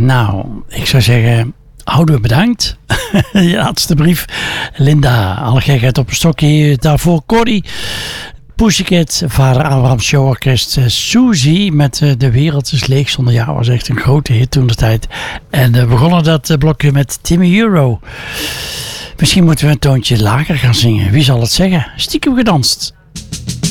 nou, ik zou zeggen, Oude bedankt. Je laatste brief. Linda, alle gekheid op een stokje. Daarvoor Corrie. Pussycat, vader Abraham Show Orkest, Suzy met De Wereld is Leeg zonder jou. Was echt een grote hit toen de tijd. En we begonnen dat blokje met Timmy Euro. Misschien moeten we een toontje lager gaan zingen. Wie zal het zeggen? Stiekem gedanst.